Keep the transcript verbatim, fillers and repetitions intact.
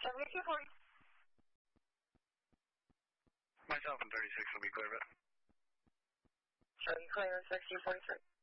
seventy-two forty. Myself and thirty-six will be clear, but. Showing clear, sixteen forty-six.